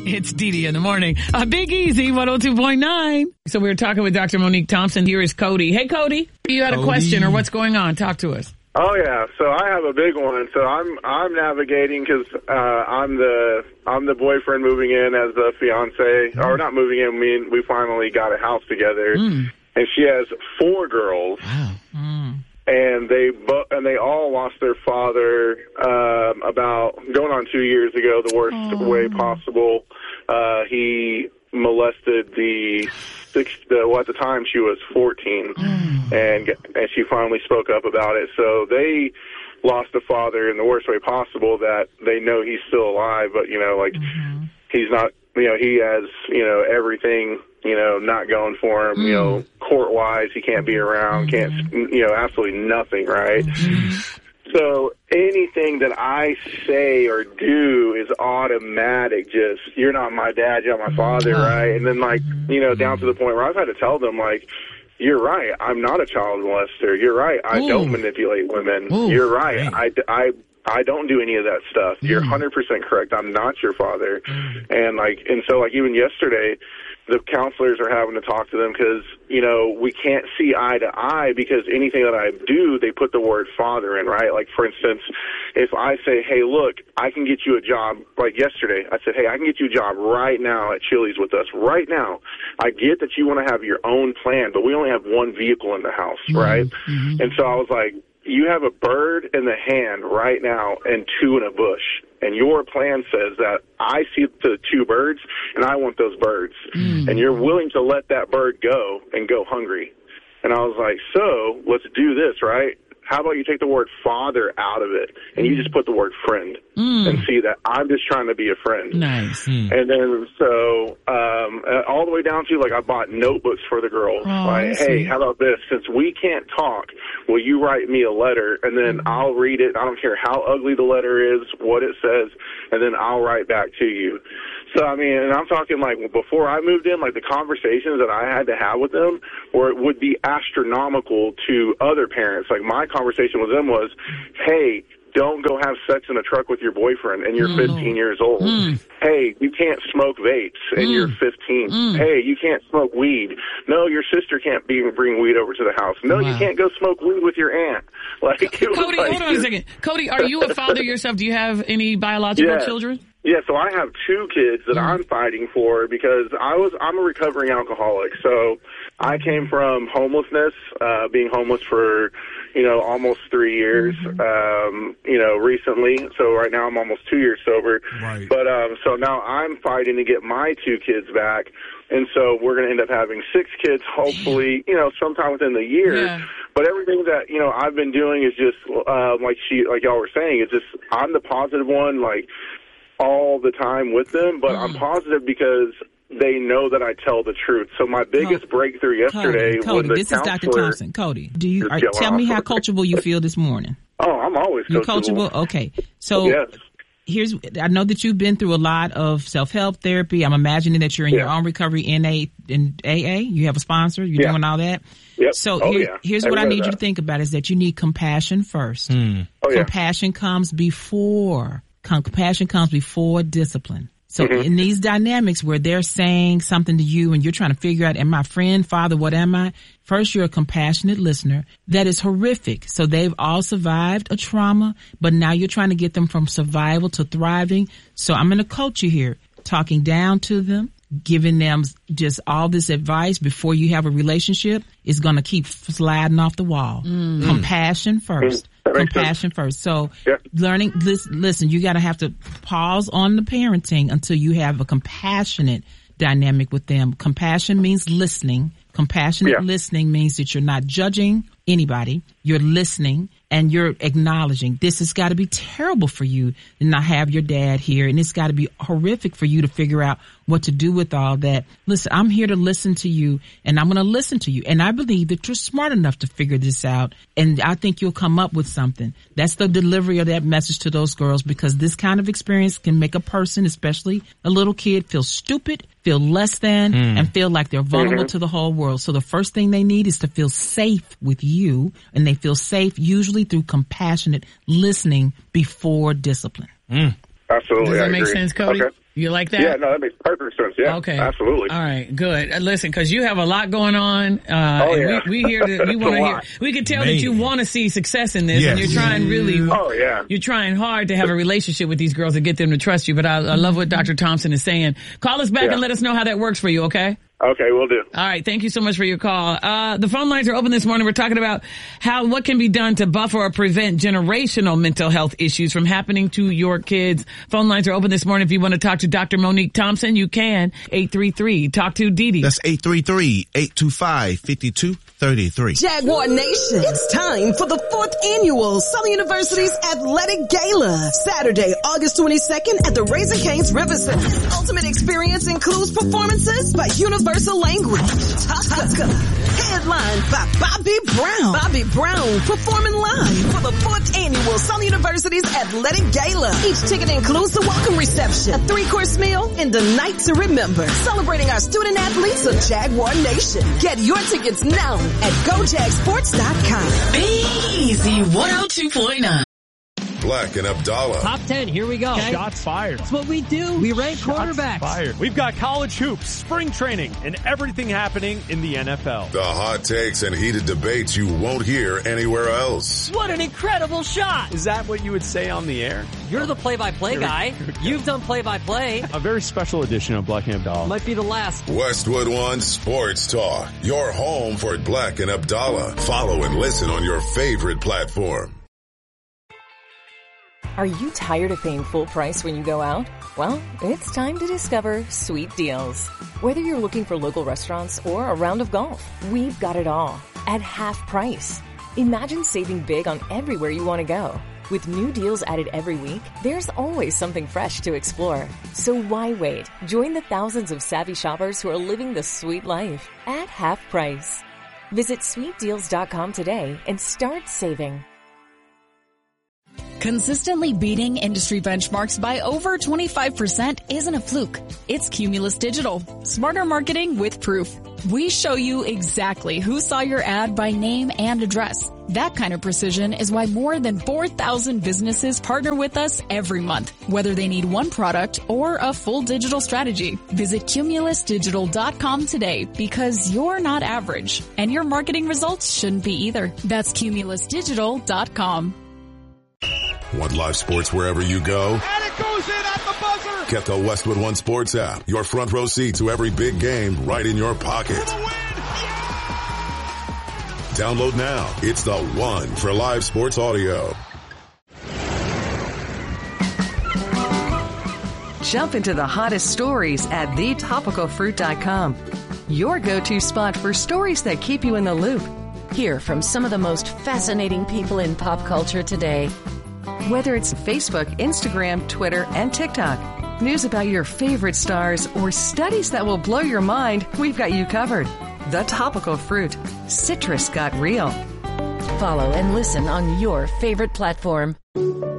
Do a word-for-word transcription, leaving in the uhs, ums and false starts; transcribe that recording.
It's Dee Dee in the morning. A Big Easy one oh two point nine. So we were talking with Doctor Monique Thompson. Here is Cody. Hey, Cody. You had a Cody. question or what's going on? Talk to us. Oh yeah, so I have a big one. So I'm I'm navigating because uh, I'm the I'm the boyfriend moving in as the fiance, mm. or not moving in. We we finally got a house together, mm. and she has four girls. Wow. Mm. And they bo- and they all lost their father um, about going on two years ago, the worst oh. way possible. Uh, he molested the six. The, well, at the time she was fourteen, mm. and and she finally spoke up about it. So they lost a father in the worst way possible. That they know he's still alive, but you know, like mm-hmm. he's not. You know, he has you know everything. You know, not going for him. Mm. You know, court-wise, he can't be around. Mm-hmm. Can't. You know, absolutely nothing. Right. Mm-hmm. So anything that I say or do is automatic. Just, you're not my dad, you're not my father, right? And then, like, you know, down to the point where I've had to tell them, like, you're right, I'm not a child molester. You're right, I Ooh. don't manipulate women. Ooh. You're right, I, I, I don't do any of that stuff. You're one hundred percent correct. I'm not your father. And, like, and so, like, even yesterday, the counselors are having to talk to them because, you know, we can't see eye to eye because anything that I do, they put the word father in, right? Like, for instance, if I say, hey, look, I can get you a job, like yesterday, I said, hey, I can get you a job right now at Chili's with us, right now. I get that you want to have your own plan, but we only have one vehicle in the house, mm-hmm. right? Mm-hmm. And so I was like, you have a bird in the hand right now and two in a bush. And your plan says that I see the two birds, and I want those birds. Mm. And you're willing to let that bird go and go hungry. And I was like, so let's do this, right? How about you take the word father out of it, and you just put the word friend mm. and see that I'm just trying to be a friend. Nice. Mm. And then so um, all the way down to, like, I bought notebooks for the girls. Oh, like, hey, how about this? Since we can't talk, will you write me a letter, and then mm. I'll read it. I don't care how ugly the letter is, what it says, and then I'll write back to you. So, I mean, and I'm talking, like, before I moved in, like, the conversations that I had to have with them were would be astronomical to other parents. Like, my conversation with them was, hey, don't go have sex in a truck with your boyfriend and you're mm. fifteen years old. Mm. Hey, you can't smoke vapes and mm. you're fifteen. Mm. Hey, you can't smoke weed. No, your sister can't be bring weed over to the house. No, wow. you can't go smoke weed with your aunt. Like, Cody, like, hold on a second. Cody, are you a father yourself? Do you have any biological yeah. children? Yeah, so I have two kids that mm. I'm fighting for because I was I'm a recovering alcoholic. So I came from homelessness, uh, being homeless for, you know, almost three years, mm-hmm. um, you know, recently. So right now I'm almost two years sober. Right. But um, so now I'm fighting to get my two kids back. And so we're going to end up having six kids, hopefully, you know, sometime within the year. Yeah. But everything that, you know, I've been doing is just, uh, like she, like y'all were saying, it's just, I'm the positive one, like, all the time with them, but mm. I'm positive because they know that I tell the truth. So my biggest Cody, breakthrough yesterday Cody, Cody, was the this is Doctor Thompson. Cody, do you are, tell me how coachable you feel this morning? Oh, I'm always coachable. You're coachable? Okay. So yes. here's, I know that you've been through a lot of self-help therapy. I'm imagining that you're in yeah. your own recovery in A in A A. You have a sponsor. You're yeah. doing all that. Yep. So oh, here, yeah. here's what I need you to think about is that you need compassion first. Mm. Oh, yeah. Compassion comes before Compassion comes before discipline. So mm-hmm. in these dynamics where they're saying something to you and you're trying to figure out, am I friend, father, what am I? First, you're a compassionate listener. That is horrific. So they've all survived a trauma, but now you're trying to get them from survival to thriving. So I'm going to coach you here, talking down to them, giving them just all this advice before you have a relationship is going to keep sliding off the wall. Mm. Compassion first. Mm. Compassion first. So yeah. learning, listen, listen you got to have to pause on the parenting until you have a compassionate dynamic with them. Compassion means listening. Compassionate yeah. listening means that you're not judging anybody. You're listening and you're acknowledging this has got to be terrible for you to not have your dad here. And it's got to be horrific for you to figure out what to do with all that. Listen, I'm here to listen to you and I'm going to listen to you. And I believe that you're smart enough to figure this out. And I think you'll come up with something. That's the delivery of that message to those girls, because this kind of experience can make a person, especially a little kid, feel stupid, feel less than, mm. and feel like they're vulnerable mm-hmm. to the whole world. So the first thing they need is to feel safe with you, and they feel safe usually through compassionate listening before discipline. Mm. Absolutely. Does that I make agree. sense, Cody? Okay. You like that? Yeah, no, that makes perfect sense. Yeah, okay. Absolutely. All right, good. Uh, listen, because you have a lot going on. Uh, oh, and yeah. we, we hear that you want to hear. We can tell Man. that you want to see success in this, yes. and you're trying really. Oh yeah. You're trying hard to have a relationship with these girls to get them to trust you. But I, I love what Doctor Thompson is saying. Call us back yeah. and let us know how that works for you. Okay. Okay, we'll do. All right, thank you so much for your call. Uh, the phone lines are open this morning. We're talking about how, what can be done to buffer or prevent generational mental health issues from happening to your kids. Phone lines are open this morning. If you want to talk to Doctor Monique Thompson, you can. eight three three, talk to Dee Dee. That's eight three three, eight two five, five two three three. Jaguar Nation, it's time for the fourth annual Southern University's Athletic Gala. Saturday, August twenty-second at the Raising Cane's River Center. Ultimate experience includes performances by Universal Language, Tuska, headlined by Bobby Brown. Bobby Brown performing live for the fourth annual Southern University's Athletic Gala. Each ticket includes the welcome reception, a three-course meal, and a night to remember. Celebrating our student athletes of Jaguar Nation. Get your tickets now at go jag sports dot com. Be easy, one oh two point nine. Black and Abdallah. Top ten, here we go. Okay. Shots fired. That's what we do. We rank Shots quarterbacks. Fired. We've got college hoops, spring training, and everything happening in the N F L. The hot takes and heated debates you won't hear anywhere else. What an incredible shot. Is that what you would say on the air? You're the play-by-play guy. You've done play-by-play. A very special edition of Black and Abdallah. Might be the last. Westwood One Sports Talk. Your home for Black and Abdallah. Follow and listen on your favorite platform. Are you tired of paying full price when you go out? Well, it's time to discover Sweet Deals. Whether you're looking for local restaurants or a round of golf, we've got it all at half price. Imagine saving big on everywhere you want to go. With new deals added every week, there's always something fresh to explore. So why wait? Join the thousands of savvy shoppers who are living the sweet life at half price. Visit sweet deals dot com today and start saving. Consistently beating industry benchmarks by over twenty-five percent isn't a fluke. It's Cumulus Digital. Smarter marketing with proof. We show you exactly who saw your ad by name and address. That kind of precision is why more than four thousand businesses partner with us every month, whether they need one product or a full digital strategy. Visit cumulus digital dot com today because you're not average and your marketing results shouldn't be either. That's cumulus digital dot com. Want live sports wherever you go? And it goes in at the buzzer! Get the Westwood One Sports app. Your front row seat to every big game right in your pocket. Download now. It's the one for live sports audio. Jump into the hottest stories at the topical fruit dot com. Your go-to spot for stories that keep you in the loop. Hear from some of the most fascinating people in pop culture today. Whether it's Facebook, Instagram, Twitter, and TikTok, news about your favorite stars, or studies that will blow your mind, we've got you covered. The Topical Fruit. Citrus got real. Follow and listen on your favorite platform.